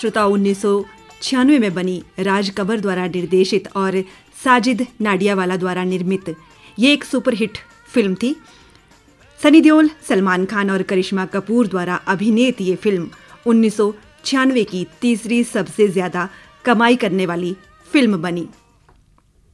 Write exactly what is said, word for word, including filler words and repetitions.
श्रोता उन्नीस सौ छियानवे में बनी राज कबर द्वारा निर्देशित और साजिद नाडियावाला द्वारा निर्मित ये एक सुपरहिट फिल्म थी। सनी देओल, सलमान खान और करिश्मा कपूर द्वारा अभिनीत ये फिल्म उन्नीस सौ छियानवे की तीसरी सबसे ज्यादा कमाई करने वाली फिल्म बनी।